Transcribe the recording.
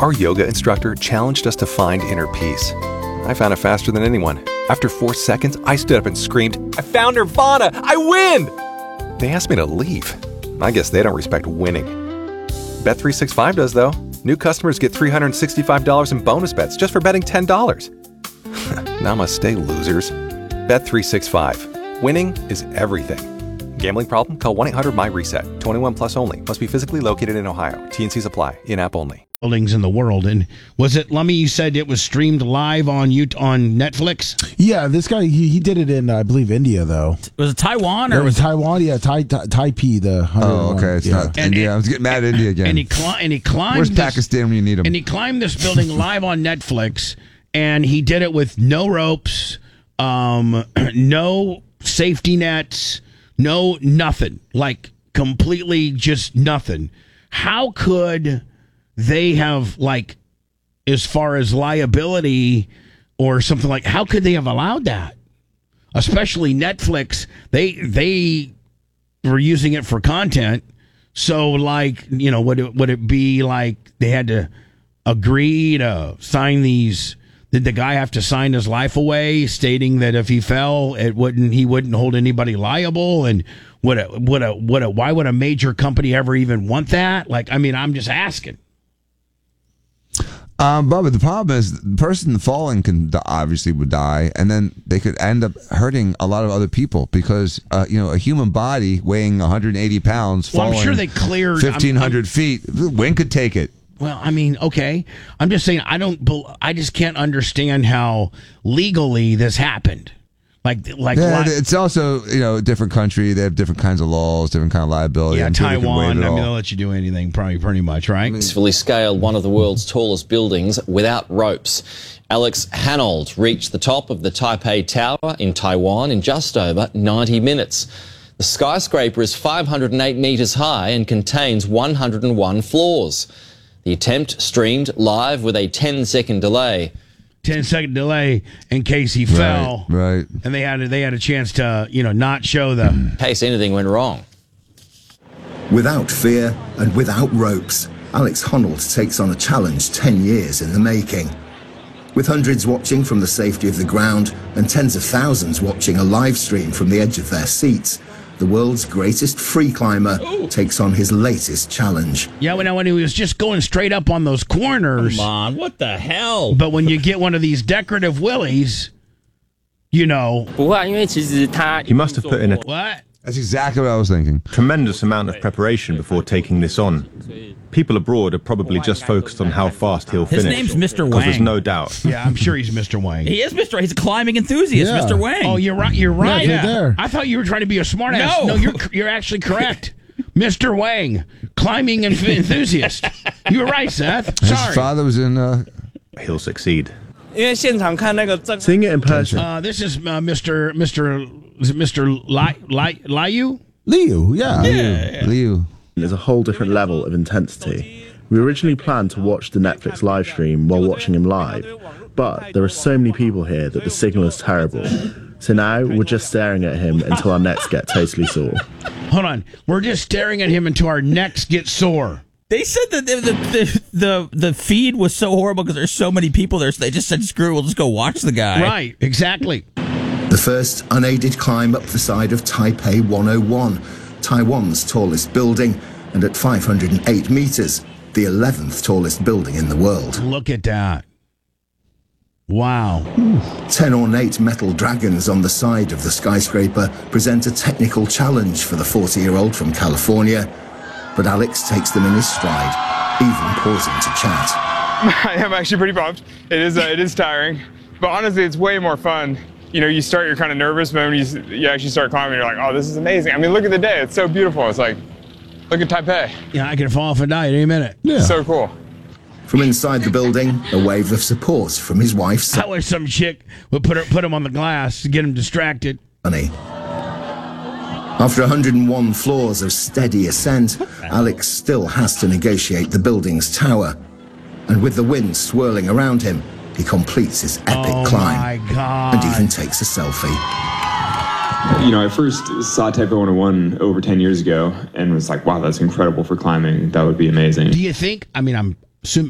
Our yoga instructor challenged us to find inner peace. I found it faster than anyone. After 4 seconds, I stood up and screamed, "I found Nirvana! I win!" They asked me to leave. I guess they don't respect winning. Bet365 does, though. New customers get $365 in bonus bets just for betting $10. Namaste, losers. Bet365. Winning is everything. Gambling problem? Call 1-800-MY-RESET. 21 plus only. Must be physically located in Ohio. T&Cs apply. In-app only. Buildings in the world. And was it, Lummy, you said it was streamed live on Netflix? Yeah, this guy, he did it in, I believe, India, though. Was it Taiwan? Or was it Taiwan? Yeah, Taipei, the 101. Oh, okay. It's not India. I was getting mad at India again. And he climbed. Where's Pakistan when you need him? And he climbed this building live on Netflix, and he did it with no ropes, no safety nets, no nothing. Like, completely just nothing. How could they have, like, as far as liability or something, like, how could they have allowed that? Especially Netflix, they were using it for content. So, like, you know, would it be like they had to agree to sign these? Did the guy have to sign his life away, stating that if he fell, he wouldn't hold anybody liable? And why would a major company ever even want that? Like, I mean, I'm just asking. Bubba, the problem is the person falling obviously would die, and then they could end up hurting a lot of other people because a human body weighing 180 pounds falling, I'm sure they cleared 1,500 feet. The wind could take it. Well, I mean, okay. I'm just saying I just can't understand how legally this happened. It's also a different country. They have different kinds of laws, different kind of liability. Yeah, Taiwan. I mean, they'll let you do anything, probably pretty much, right? Successfully scaled one of the world's tallest buildings without ropes. Alex Hanold reached the top of the Taipei Tower in Taiwan in just over 90 minutes. The skyscraper is 508 metres high and contains 101 floors. The attempt streamed live with a 10-second delay. 10-second delay in case he fell. Right. And they had a chance to, not show them. In case anything went wrong. Without fear and without ropes, Alex Honnold takes on a challenge 10 years in the making. With hundreds watching from the safety of the ground and tens of thousands watching a live stream from the edge of their seats, the world's greatest free climber takes on his latest challenge. Yeah, when he was just going straight up on those corners. Come on, what the hell? But when you get one of these decorative willies, He must have put in a what? That's exactly what I was thinking. Tremendous amount of preparation before taking this on. People abroad are probably just focused on how fast he'll finish. His name's Mr. Wang. Because there's no doubt. Yeah, I'm sure he's Mr. Wang. He is Mr. He's a climbing enthusiast, Yeah. Mr. Wang. Oh, you're right. You're right. Yeah, there. I thought you were trying to be a smart ass. No. No, you're actually correct. Mr. Wang, climbing enthusiast. You were right, Seth. His Sorry. father was in. He'll succeed. Seeing it in person. This is Mr. Liu? Liu, yeah. Liu. There's a whole different level of intensity. We originally planned to watch the Netflix live stream while watching him live, but there are so many people here that the signal is terrible. So now we're just staring at him until our necks get totally sore. Hold on. We're just staring at him until our necks get sore. They said that the feed was so horrible because there's so many people there, so they just said, screw it, we'll just go watch the guy. Right, exactly. The first unaided climb up the side of Taipei 101, Taiwan's tallest building, and at 508 meters, the 11th tallest building in the world. Look at that. Wow. 10 ornate metal dragons on the side of the skyscraper present a technical challenge for the 40-year-old from California, but Alex takes them in his stride, even pausing to chat. I am actually pretty pumped. It is tiring, but honestly, it's way more fun. You start, you're kind of nervous, but when you actually start climbing, you're like, oh, this is amazing. I mean, look at the day. It's so beautiful. It's like, look at Taipei. Yeah, I can fall off and die at any minute. Yeah. So cool. From inside the building, a wave of support from his wife, I wish some chick would put him on the glass to get him distracted. Sunny. After 101 floors of steady ascent, Alex still has to negotiate the building's tower. And with the wind swirling around him, he completes his epic climb. My God. And even takes a selfie. I first saw Taipei 101 over 10 years ago and was like, wow, that's incredible for climbing. That would be amazing. Do you think, I'm